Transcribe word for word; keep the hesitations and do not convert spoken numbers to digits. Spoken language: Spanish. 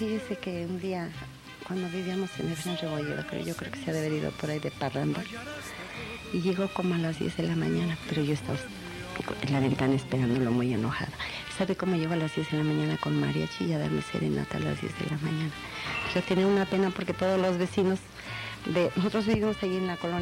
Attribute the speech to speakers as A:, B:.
A: Fíjese que un día, cuando vivíamos en el San Rebolledo, pero yo creo que se ha de haber ido por ahí de parranda, y llegó como a las diez de la mañana, pero yo estaba en la ventana esperándolo muy enojada. ¿Sabe cómo llegó a las diez de la mañana con mariachi y a darme serenata a las diez de la mañana? Yo tenía una pena porque todos los vecinos de... Nosotros vivimos ahí en la colonia